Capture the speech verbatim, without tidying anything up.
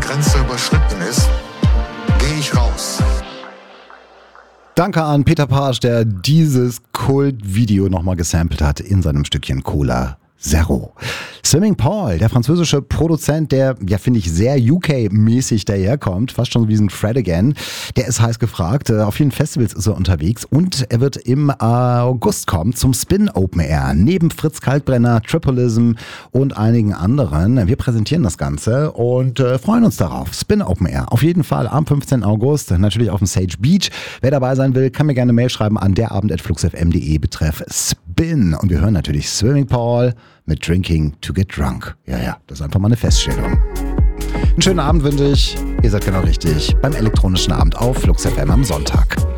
Grenze überschritten ist, gehe ich raus. Danke an Peter Pasch, der dieses Kult-Video nochmal gesampelt hat in seinem Stückchen Cola Zero. Swimming Paul, der französische Produzent, der, ja, finde ich, sehr U K-mäßig daherkommt, fast schon wie ein Fred Again, der ist heiß gefragt. Auf vielen Festivals ist er unterwegs und er wird im August kommen zum Spin Open Air. Neben Fritz Kalkbrenner, Tripleism und einigen anderen. Wir präsentieren das Ganze und äh, freuen uns darauf. Spin Open Air. Auf jeden Fall am fünfzehnten August, natürlich auf dem Sage Beach. Wer dabei sein will, kann mir gerne eine Mail schreiben an derabend at fluxfm punkt de betreff Spin. Und wir hören natürlich Swimming Paul mit Drinking to Get Drunk. Ja, ja, das ist einfach mal eine Feststellung. Einen schönen Abend wünsche ich. Ihr seid genau richtig beim elektronischen Abend auf Flux F M am Sonntag.